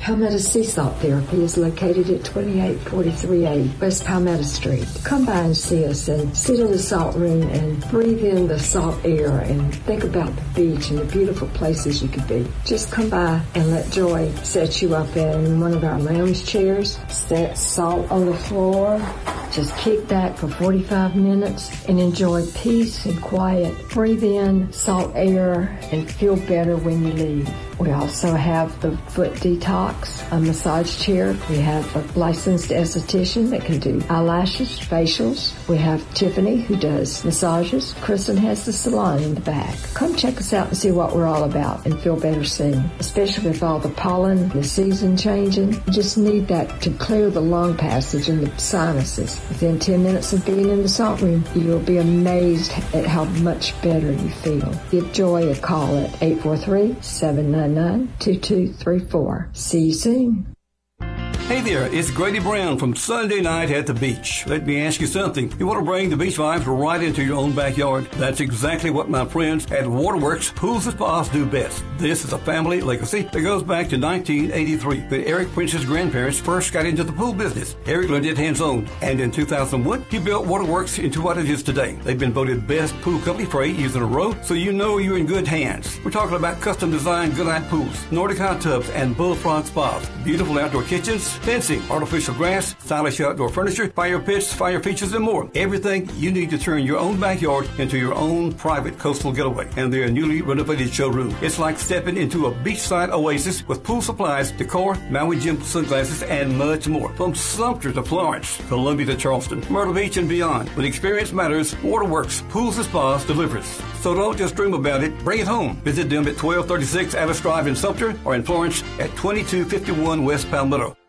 Palmetto Sea Salt Therapy is located at 2843A West Palmetto Street. Come by and see us and sit in the salt room and breathe in the salt air and think about the beach and the beautiful places you could be. Just come by and let Joy set you up in one of our lounge chairs, set salt on the floor, just kick back for 45 minutes and enjoy peace and quiet. Breathe in salt air and feel better when you leave. We also have the foot detox, a massage chair. We have a licensed esthetician that can do eyelashes, facials. We have Tiffany who does massages. Kristen has the salon in the back. Come check us out and see what we're all about and feel better soon. Especially with all the pollen, the season changing. You just need that to clear the lung passage and the sinuses. Within 10 minutes of being in the salt room, you'll be amazed at how much better you feel. Give Joy a call at 843-799-2234. See you soon. Hey there, it's Grady Brown from Sunday Night at the Beach. Let me ask you something. You want to bring the beach vibes right into your own backyard? That's exactly what my friends at Waterworks Pools and Spas do best. This is a family legacy that goes back to 1983, when Eric Prince's grandparents first got into the pool business. Eric learned it hands-on, and in 2001, he built Waterworks into what it is today. They've been voted best pool company for 8 years in a row, so you know you're in good hands. We're talking about custom-designed Goodnight pools, Nordic hot tubs, and bullfrog spas, beautiful outdoor kitchens, fencing, artificial grass, stylish outdoor furniture, fire pits, fire features, and more. Everything you need to turn your own backyard into your own private coastal getaway. And their newly renovated showroom. It's like stepping into a beachside oasis with pool supplies, decor, Maui Jim sunglasses, and much more. From Sumter to Florence, Columbia to Charleston, Myrtle Beach and beyond. When experience matters, Waterworks Pools and Spas delivers. So don't just dream about it, bring it home. Visit them at 1236 Alice Drive in Sumter or in Florence at 2251 West Palmetto.